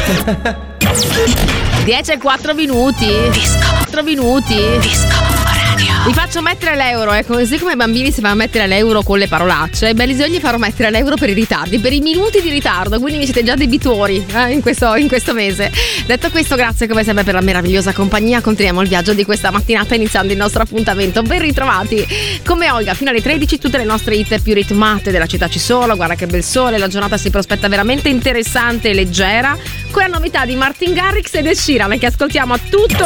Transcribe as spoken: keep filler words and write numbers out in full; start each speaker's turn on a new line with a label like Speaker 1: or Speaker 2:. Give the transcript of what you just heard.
Speaker 1: dieci e quattro minuti. Disco. quattro minuti. Disco. Vi faccio mettere l'euro, ecco, così come i bambini si fanno mettere l'euro con le parolacce, beh, io gli farò mettere l'euro per i ritardi, per i minuti di ritardo, quindi mi siete già debitori eh, in, questo, in questo mese. Detto questo, grazie come sempre per la meravigliosa compagnia, continuiamo il viaggio di questa mattinata iniziando il nostro appuntamento. Ben ritrovati come Olga fino alle tredici, tutte le nostre hit più ritmate della città ci sono, guarda che bel sole, la giornata si prospetta veramente interessante e leggera, con la novità di Martin Garrix ed Ed Sheeran che ascoltiamo a tutto